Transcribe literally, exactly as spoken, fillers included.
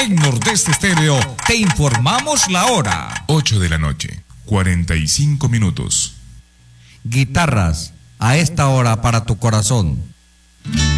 En Nordeste Estéreo te informamos la hora. ocho de la noche, cuarenta y cinco minutos. Guitarras, a esta hora para tu corazón.